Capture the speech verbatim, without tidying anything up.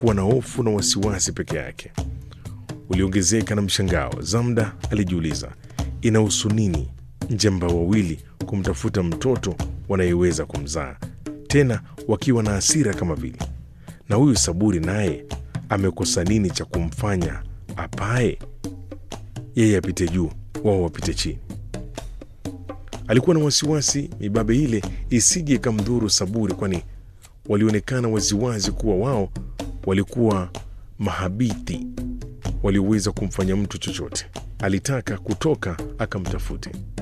kuwa na hofu na wasiwasi peke yake uliongezeka na mshangao. Zamda alijiuliza, inahusu nini njemba wawili kumtafuta mtoto wanayeweza kumzaa, tena wakiwa na hasira kama vile? Na huyu Saburi naye amekosa nini cha kumfanya apae? Yeye apite juu, wao wapite chini. Alikuwa na wasiwasi mibabe ile isije ikamdhuru Saburi, kwani walionekana waziwazi kuwa wao walikuwa mahabithi walioweza kumfanya mtu chochote. Alitaka kutoka akamtafute.